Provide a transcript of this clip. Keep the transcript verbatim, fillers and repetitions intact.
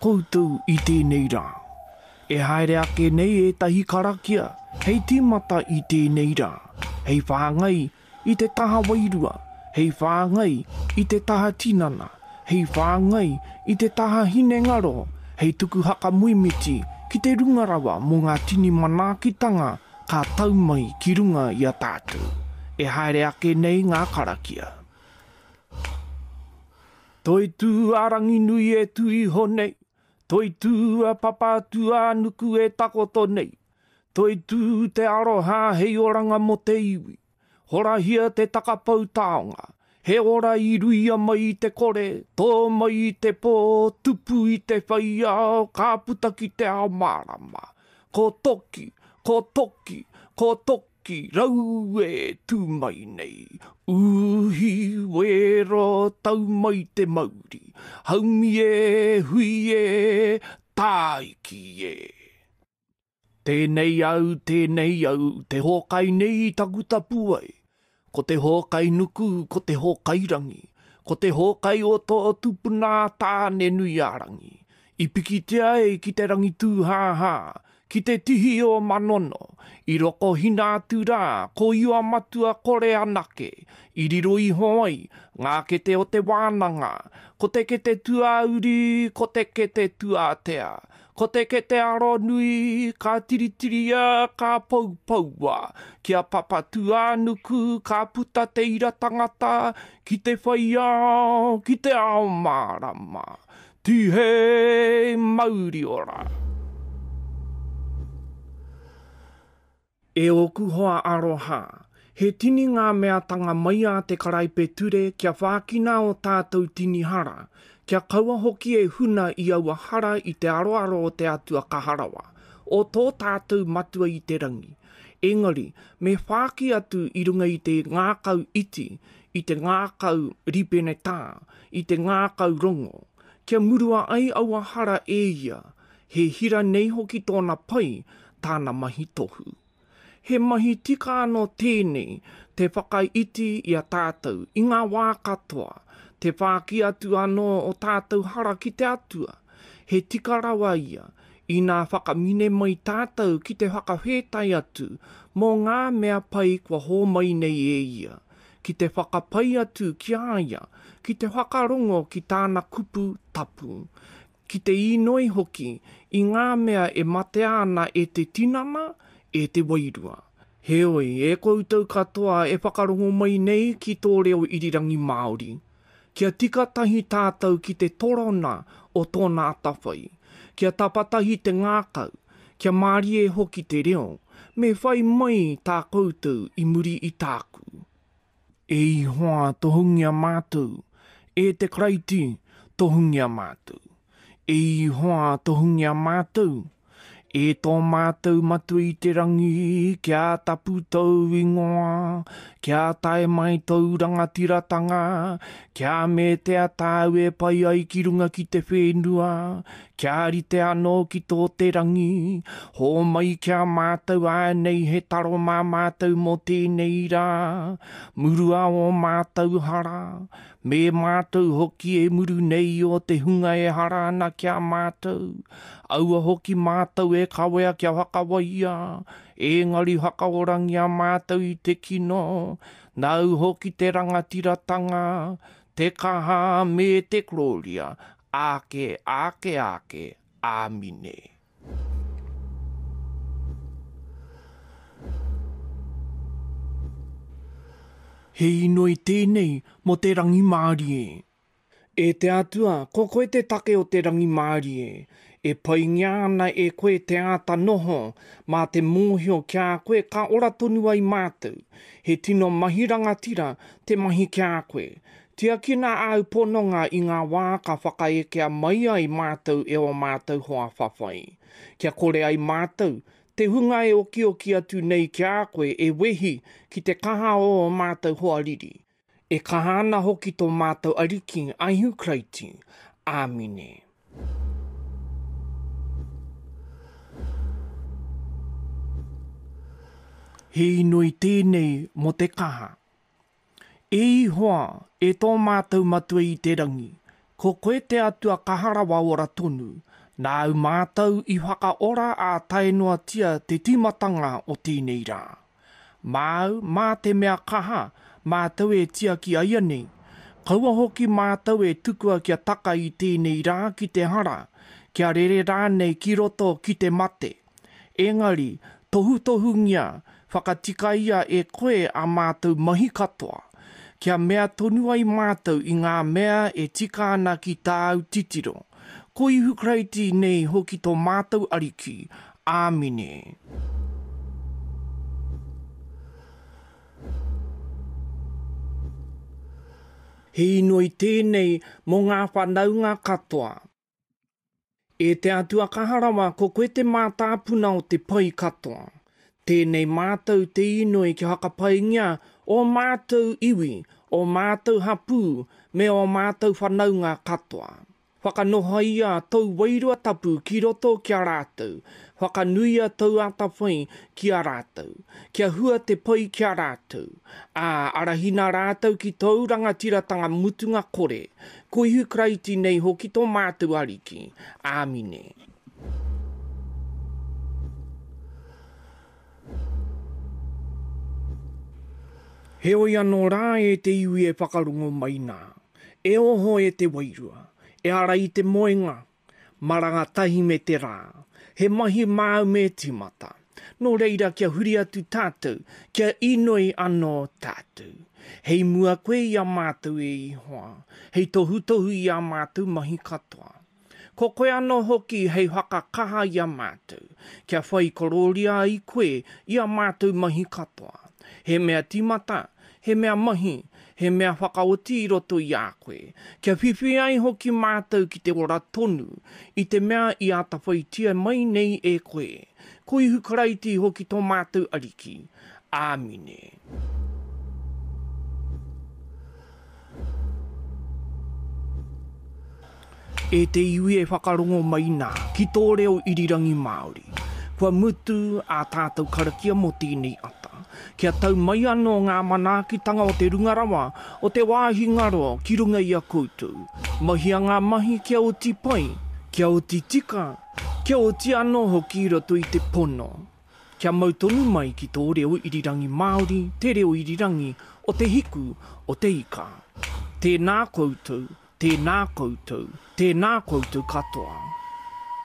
koutou i tēnei rā. E haere ake nei e tahi karakia, hei tīmata i tēnei rā. Hei whāngai i te taha wairua, hei whāngai i te taha tinana, hei whāngai i te taha hinengaro, hei tuku haka muimiti ki te rungarawa mō ngā tini manākitanga ka tau mai ki runga i a tātou. E haere ake nei ngā karakia. Toi tū arangi nui e tui honei, toi tū a papātu a nuku e takoto nei, toi tū te aroha hei oranga mo te iwi, hora hia te takapau taonga, he ora i ruia mai i te kore, tō mai i te pō, tupu i te whaia, ka puta ki te ao marama, ko toki, ko toki, ko toki, Ki rau e tū mai nei, uhi wero tau mai te mauri, haumi e, hui e, tāiki e. Tēnei au, tēnei au, te hōkai nei takuta puai, ko te hōkai nuku, ko te hōkai rangi, ko te hōkai o tō tupuna tāne nui arangi, i piki te ai ki te rangi tū hā-hā, ki te tihi o manono, i roko hina atu rā, ko iwa matua kore anake, i riro i hoai, ngā kete o te wānanga, ko te kete tuauri, ko te kete tuatea, ko te kete aro nui, ka tiritiria, ka paupaua, kia papatua nuku, ka puta te ira tangata, ki te whaia, ki te ao marama, tihe mauri ora. E oku hoa aroha, he tini ngā mea tanga mai a te karaipe ture kia whākina o tātou tini hara, kia kaua hoki e huna i aua hara i te aroaro o te atua kaharawa, o tō tātou matua i te rangi. Engari, me whāki atu i runga i te ngākau iti, i te ngākau ripene tā, i te ngākau rongo, kia murua ai aua hara e ia, he hira nei hoki tōna pai, tāna mahi tohu. He mahi tika anō tēnei, te whakaiti i a tātou, i ngā wā katoa, te whāki atu anō o tātou hara ki te atua. He tika rawa ia, i ngā whakamine mai tātou ki te whakawhetai atu, mō ngā mea pai kua hō mai nei e ia. Ki te whakapai atu ki aia, ki te whakarongo ki tāna kupu tapu. Ki te inoi hoki, i ngā mea e mate ana e te tinana, e te wairua. Heoi, e koutou katoa e whakarongo mai nei ki tō reo irirangi Māori. Kia tikatahi tātou ki te torona o tōna atawhai. Kia tapatahi te ngākau, kia mārie hoki te reo, me whai mai tā koutou i muri i tāku. E i hoa tohungia mātou, e te kraiti tohungia mātou. E i hoa tohungia mātou, e tō mātou matu i te rangi, kia tapu tau ingoa, kia tae mai tau rangatiratanga, kia me te atau e pai ai ki runga ki te whenua, kia rite anō ki tō te rangi, hō mai kia mātou ānei he taro mā mātou mō tēnei rā, murua o mātou hara, me mātou hoki e muru nei o te hunga e hara ana kia mātou, aua hoki mātou e kawea kia whakawaia, e ngari whakaorangi a mātou i te kino, nau hoki te rangatiratanga, te kaha me te gloria, ake, ake, ake, āmine. He inoi tēnei mo te rangi Māori e. E te atua, ko koe te take o te rangi Māori e. E pai ngiana e koe te ata noho, mā te mōhio kia koe ka ora tonu ai mātou. He tino mahi rangatira te mahi kia koe. Tia kina au pononga i ngā wā ka whakaekea mai ai mātou e o mātou hoa whawhai. Kia kore ai mātou, te hunga e oki oki atu nei kia koe e wehi ki te kaha o mātou hoa riri. E kahana hoki tō mātou ariki aihu kraiti. Āmine. He inoi tēnei mo te kaha. E i hoa, e tō mātou matua i te rangi, Ko koe te atua kaharawa ora tonu, nā u mātou i whakaora a taenua tia te timatanga o tēnei rā. Māu, mā te mea kaha, mātou e tia ki aia nei. Kaua hoki mātou e tukua kia taka i tēnei rā ki te hara, kia rere rānei ki roto ki te mate. Engari, tohu tohu ngia, whakatika ia e koe a mātou mahi katoa. Kia mea tonu ai mātou i ngā mea e tika ana ki tāu titiro. Ko ihu kreiti nei hoki tō mātou ariki. Āmine. He inoi tēnei mō ngā whanaunga katoa. E te atua kaharawa ko koe te mātāpuna o te pai katoa. Tēnei mātou te inoi ki hakapaingia o mātou iwi, o mātou hapu, me o mātou whanaunga katoa. Whakanoha ia tau wairua tapu ki roto kia rātou. Whakanuia tau atawhai kia rātou. Kia hua te pai kia rātou. Ā, arahina rātou ki tau rangatiratanga mutunga kore. Ko ihu kreiti nei hoki tō mātou ariki. Āmine. He oi anō rā e te iwi e whakarungo mai nā. E oho e te wairua. E ara i te moenga. Maranga tahi me te rā. He mahi māu me timata. Nō reira kia huri atu tātou. Kia inoi anō tātou. Hei mua koe i a mātou e ihoa. Hei tohu tohu i a mātou mahi katoa. Ko koe anō hoki hei haka kaha i a mātou. Kia whai kororia i koe i a mātou mahi katoa. He mea timata, he mea mahi, he mea whakaoti i roto i a koe. Kia whiwhi ai hoki mātou ki te ora tonu, i te mea i a tawhaitia mai nei e koe. Ko ihu karaiti hoki tō mātou ariki. Āmine. E te iwi e whakarongo mai nā, ki tō reo irirangi Māori. Kua mutu a tātou karakia mo tēnei ata. Kia tau mai anō ngā manaakitanga o te rungarawa, o te wāhi ngaro ki runga i a koutou. Mahi a ngā mahi kia o ti pai, kia o ti tika, kia o ti anō hoki roto i te pono. Kia mautonu mai ki tō reo irirangi Māori, te reo irirangi o te hiku o te ika. Tēnā koutou, tēnā koutou, tēnā koutou katoa.